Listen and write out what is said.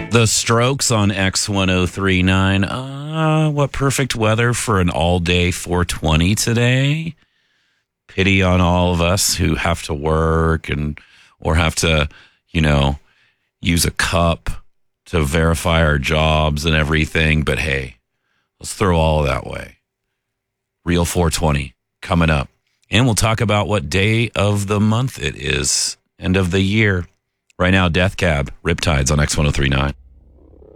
The Strokes on X1039. What perfect weather for an all-day 420 today. Pity on all of us who have to work or have to, use a cup to verify our jobs and everything. But hey, let's throw all of that away. Real 420 coming up. And we'll talk about what day of the month it is, end of the year. Right now, Death Cab, Riptides on X1039.